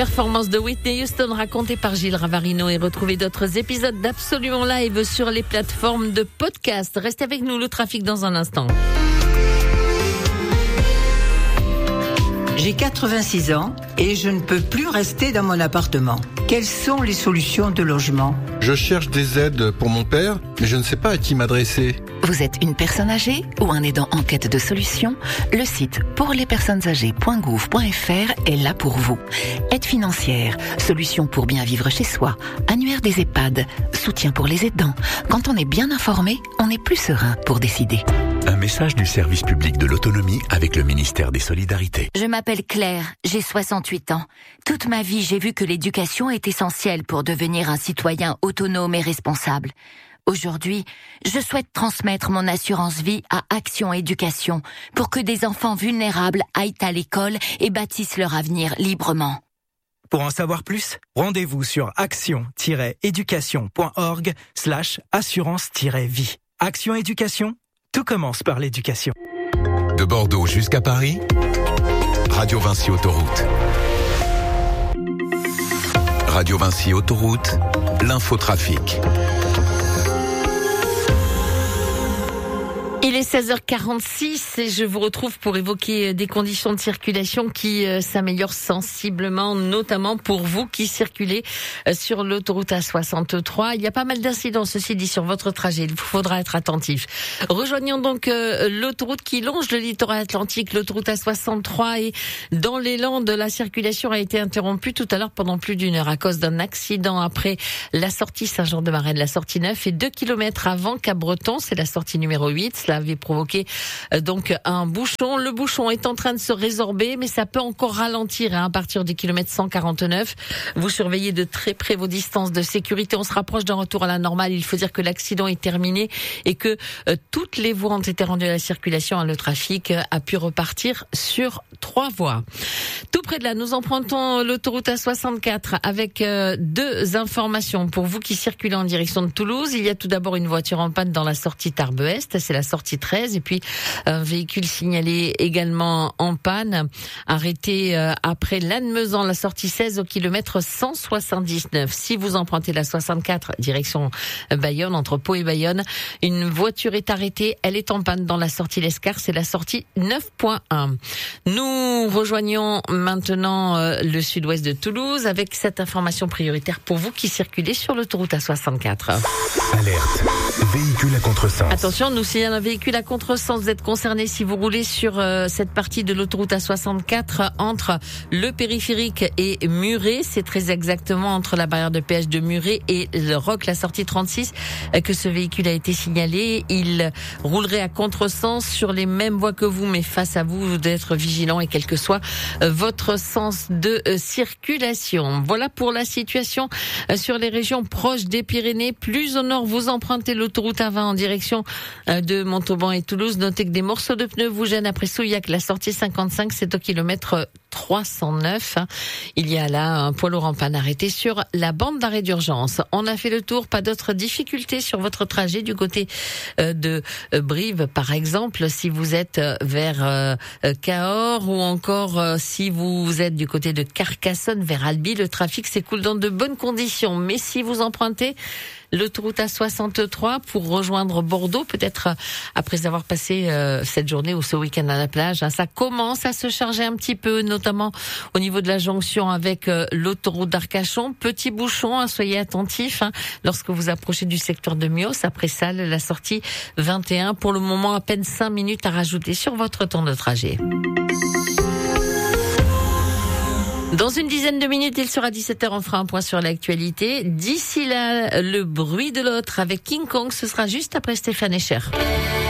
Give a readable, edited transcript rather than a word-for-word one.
Performance de Whitney Houston racontée par Gilles Ravarino et retrouvez d'autres épisodes d'Absolument Live sur les plateformes de podcast. Restez avec nous, le trafic dans un instant. J'ai 86 ans et je ne peux plus rester dans mon appartement. Quelles sont les solutions de logement ? Je cherche des aides pour mon père, mais je ne sais pas à qui m'adresser. Vous êtes une personne âgée ou un aidant en quête de solutions ? Le site pourlespersonnesâgées.gouv.fr est là pour vous. Aide financière, solutions pour bien vivre chez soi, annuaire des EHPAD, soutien pour les aidants. Quand on est bien informé, on est plus serein pour décider. Un message du service public de l'autonomie avec le ministère des Solidarités. Je m'appelle Claire, j'ai 68 ans. Toute ma vie, j'ai vu que l'éducation est essentielle pour devenir un citoyen autonome et responsable. Aujourd'hui, je souhaite transmettre mon assurance vie à Action Éducation pour que des enfants vulnérables aillent à l'école et bâtissent leur avenir librement. Pour en savoir plus, rendez-vous sur action-éducation.org/assurance-vie. Action Éducation, tout commence par l'éducation. De Bordeaux jusqu'à Paris, Radio Vinci Autoroute. Radio Vinci Autoroute, l'infotrafic. Il est 16h46 et je vous retrouve pour évoquer des conditions de circulation qui s'améliorent sensiblement, notamment pour vous qui circulez sur l'autoroute A63. Il y a pas mal d'incidents, ceci dit, sur votre trajet. Il vous faudra être attentif. Rejoignons donc l'autoroute qui longe le littoral atlantique, l'autoroute A63, et dans les Landes, la circulation a été interrompue tout à l'heure pendant plus d'une heure à cause d'un accident après la sortie Saint-Jean-de-Marais de la sortie 9 et 2 km avant Cap-Breton, c'est la sortie numéro 8. Cela avait provoqué donc un bouchon. Le bouchon est en train de se résorber, mais ça peut encore ralentir à partir du kilomètre 149. Vous surveillez de très près vos distances de sécurité. On se rapproche d'un retour à la normale. Il faut dire que l'accident est terminé et que toutes les voies ont été rendues à la circulation. Le trafic a pu repartir sur 3 voies. Tout près de là, nous empruntons l'autoroute A64 avec 2 informations pour vous qui circulez en direction de Toulouse. Il y a tout d'abord une voiture en panne dans la sortie Tarbes-Est, c'est la sortie 13, et puis un véhicule signalé également en panne, arrêté après Lannemezan, la sortie 16 au kilomètre 179. Si vous empruntez la 64 direction Bayonne, entre Pau et Bayonne, une voiture est arrêtée, elle est en panne dans la sortie Lescar, c'est la sortie 9.1. Nous rejoignons maintenant le sud-ouest de Toulouse avec cette information prioritaire pour vous qui circulez sur l'autoroute A64. Alerte, véhicule à contresens. Attention, nous signalons un véhicule à contresens. Vous êtes concerné si vous roulez sur cette partie de l'autoroute A64 entre le périphérique et Muret. C'est très exactement entre la barrière de péage de Muret et le Roc, la sortie 36, que ce véhicule a été signalé. Il roulerait à contresens sur les mêmes voies que vous, mais face à vous, vous devez être vigilant et quel que soit votre sens de circulation. Voilà pour la situation sur les régions proches des Pyrénées. Plus au nord, vous empruntez l'autoroute A20 en direction de Montauban et Toulouse. Notez que des morceaux de pneus vous gênent après Souillac. La sortie 55, c'est au kilomètre 309. Il y a là un poids lourd en panne arrêté sur la bande d'arrêt d'urgence. On a fait le tour, pas d'autres difficultés sur votre trajet du côté de Brive, par exemple, si vous êtes vers Cahors, ou encore si vous êtes du côté de Carcassonne vers Albi, le trafic s'écoule dans de bonnes conditions. Mais si vous empruntez l'autoroute A63 pour rejoindre Bordeaux, peut-être après avoir passé cette journée ou ce week-end à la plage, ça commence à se charger un petit peu, notamment au niveau de la jonction avec l'autoroute d'Arcachon. Petit bouchon, soyez attentifs lorsque vous approchez du secteur de Mios. Après ça, la sortie 21. Pour le moment, à peine 5 minutes à rajouter sur votre temps de trajet. Dans une dizaine de minutes, il sera 17h, on fera un point sur l'actualité. D'ici là, le bruit de l'autre avec King Kong, ce sera juste après Stéphane Escher.